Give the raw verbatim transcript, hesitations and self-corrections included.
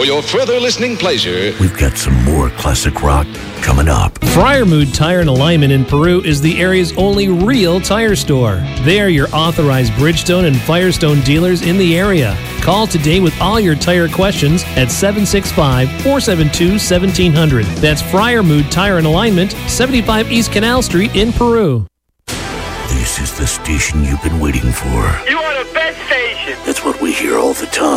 For your further listening pleasure, we've got some more classic rock coming up. Friarmood Tire and Alignment in Peru is the area's only real tire store. They are your authorized Bridgestone and Firestone dealers in the area. Call today with all your tire questions at seven six five, four seven two, one seven zero zero. That's Friarmood Tire and Alignment, seventy-five East Canal Street in Peru. This is the station you've been waiting for. You are the best station. That's what we hear all the time.